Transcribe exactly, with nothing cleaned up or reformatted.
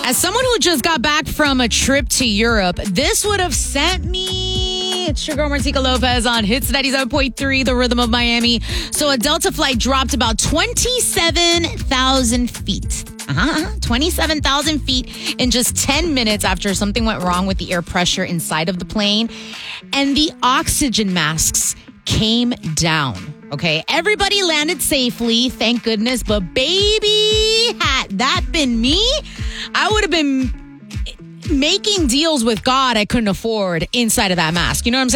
As someone who just got back from a trip to Europe, this would have sent me. It's your girl Martika Lopez on Hits ninety-seven point three, The Rhythm of Miami. So a Delta flight dropped about twenty-seven thousand feet. Uh-huh, twenty-seven thousand feet in just ten minutes after something went wrong with the air pressure inside of the plane. And the oxygen masks came down. Okay, everybody landed safely, thank goodness. But baby, had that been me, I would have been making deals with God I couldn't afford inside of that mask. You know what I'm saying?